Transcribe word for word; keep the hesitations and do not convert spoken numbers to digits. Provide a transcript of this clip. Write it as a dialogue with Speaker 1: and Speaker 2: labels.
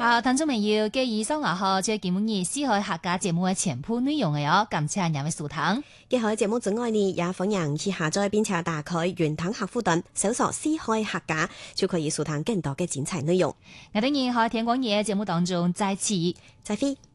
Speaker 1: 好，聽眾朋友，嘅以上啊，好，即係今日四海客家節目嘅全部內容嘅哦，感謝兩位收聽。
Speaker 2: 嘅海節目之外呢，也歡迎去下載並且打開原湯客戶端，搜索四海客家，就可以收聽更多嘅精彩內容。
Speaker 1: 我哋喺天光夜節目當中再次
Speaker 2: 再會。